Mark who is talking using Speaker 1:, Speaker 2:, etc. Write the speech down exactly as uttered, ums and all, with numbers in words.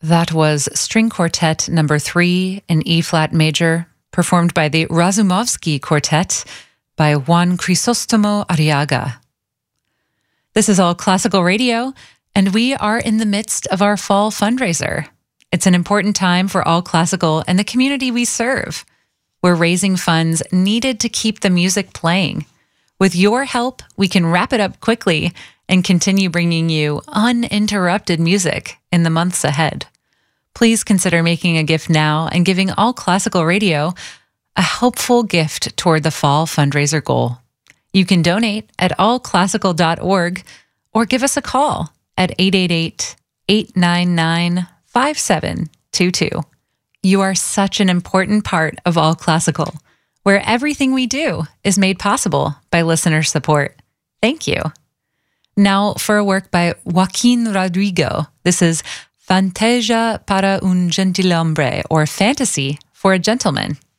Speaker 1: That was String Quartet number three in E-flat major, performed by the Razumovsky Quartet by Juan Crisostomo Arriaga. This is All Classical Radio, and we are in the midst of our fall fundraiser. It's an important time for All Classical and the community we serve. We're raising funds needed to keep the music playing. With your help, we can wrap it up quickly and continue bringing you uninterrupted music in the months ahead. Please consider making a gift now and giving All Classical Radio a helpful gift toward the fall fundraiser goal. You can donate at all classical dot org or give us a call at eight eight eight, eight nine nine, five seven two two. You are such an important part of All Classical, where everything we do is made possible by listener support. Thank you. Now for a work by Joaquin Rodrigo. This is Fantasia para un gentilhombre, or Fantasy for a Gentleman.